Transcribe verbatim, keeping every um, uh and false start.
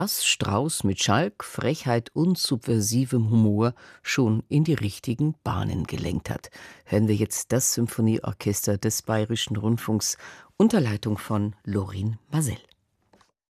Was Strauss mit Schalk, Frechheit und subversivem Humor schon in die richtigen Bahnen gelenkt hat. Hören wir jetzt das Symphonieorchester des Bayerischen Rundfunks unter Leitung von Lorin Maazel.